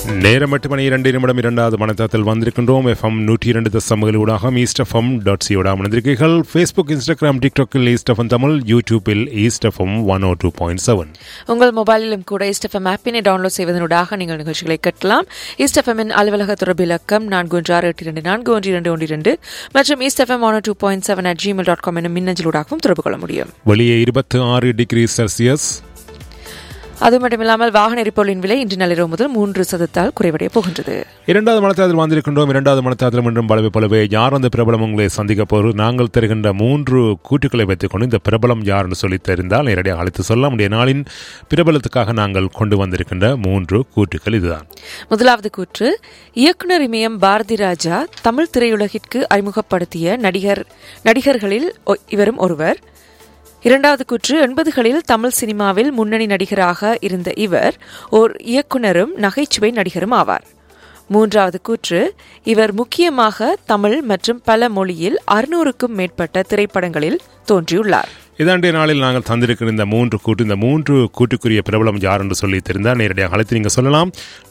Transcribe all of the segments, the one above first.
நேரம் 8 மணி 2 நிமிடம் 2வது மனத்தாத்தில் வந்திருக்கின்றோம். FM 102.7 ஊடாக eastfm.co அமர்ந்திருக்கீர்கள். Facebook, Instagram, TikTokல் eastfm Tamil, YouTubeல் eastfm 102.7. உங்கள் மொபைலிலும் கூட eastfm ஆப்பினை டவுன்லோட் செய்வதனூடாக நீங்கள் நிகழ்ச்சிகளை கேட்கலாம். eastfmஇன் அலுவலக தொடர்பு இலக்கம் 4168241212 மற்றும் eastfm 102.7 @gmail.com எனும் மின்னஞ்சலூடாகவும் தொடர்பு கொள்ள முடியும். வெளியே 26 டிகிரி செல்சியஸ். அது மட்டுமில்லாமல் வாகன எரிபொருளின் விலை இன்று நள்ளிரவு முதல் 3% குறைவடைய போகின்றது. இரண்டாவது மனத்தாத்தில் வந்திருக்கின்றோம். இரண்டாவது மனத்தாத்தில் மீண்டும் போலவே யார் அந்த பிரபலம் உங்களை சந்திக்க போது நாங்கள் தருகின்ற 3 கூட்டுக்களை வைத்துக் கொண்டு இந்த பிரபலம் யார் என்று சொல்லி தெரிந்தால் நேரடியாக அழைத்து சொல்லலாம். உடைய நாளின் பிரபலத்துக்காக நாங்கள் கொண்டு வந்திருக்கின்ற 3 கூட்டுக்கள் இதுதான். முதலாவது கூற்று, இயக்குனர் இமயம் பாரதி ராஜா தமிழ் திரையுலகிற்கு அறிமுகப்படுத்திய நடிகர்களில் இவரும் ஒருவர். இரண்டாவது கூற்று, 80களில் தமிழ் சினிமாவில் முன்னணி நடிகராக இருந்த இவர் ஓர் இயக்குனரும் நகைச்சுவை நடிகரும் ஆவார். மூன்றாவது கூற்று, இவர் முக்கியமாக தமிழ் மற்றும் பல மொழியில் 600க்கும் மேற்பட்ட திரைப்படங்களில் தோன்றியுள்ளார். இதாண்டிய நாளில் நாங்கள் தந்திருக்கிற இந்த 3 கூட்டு, இந்த 3 கூட்டுக்குரிய பிரபலம் யார் என்று சொல்லி தெரிந்தால் நேரடியாக அழைத்து நீங்கள் சொல்லலாம்.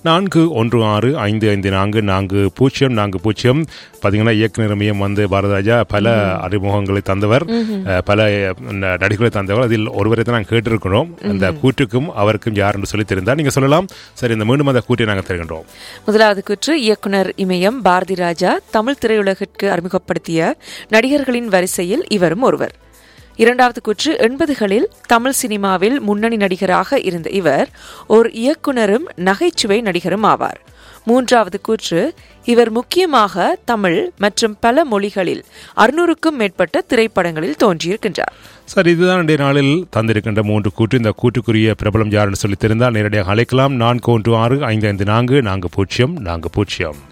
41655440 பார்த்தீங்கன்னா இயக்குனர் மையம் வந்து பாரதிராஜா பல அறிமுகங்களை தந்தவர், பல நடிகர்களை தந்தவர். அதில் ஒருவரை தான் நாங்கள் கேட்டிருக்கிறோம். அந்த கூட்டுக்கும் அவருக்கும் யார் என்று சொல்லி தெரிந்தால் நீங்கள் சொல்லலாம். சரி, இந்த மீண்டும் அந்த கூட்டை நாங்கள் தருகின்றோம். முதலாவது கூற்று, இயக்குனர் இமயம் பாரதி ராஜா தமிழ் திரையுலகிற்கு அறிமுகப்படுத்திய நடிகர்களின் வரிசையில் இவரும் ஒருவர். இரண்டாவது கூற்று, 80களில் தமிழ் சினிமாவில் முன்னணி நடிகராக இருந்த இவர் ஒரு இயக்குனரும் நகைச்சுவை நடிகரும் ஆவார். மூன்றாவது கூற்று, இவர் முக்கியமாக தமிழ் மற்றும் பல மொழிகளில் 600க்கும் மேற்பட்ட திரைப்படங்களில் தோன்றியிருக்கின்றார். சரி, இதுதான் இன்றைய நாளில் தந்திருக்கின்ற 3 கூட்டு. இந்த கூட்டுக்குரிய பிரபலம் யார் என்று சொல்லி தெரிந்தால் நேரடியாக அழைக்கலாம். 41655440.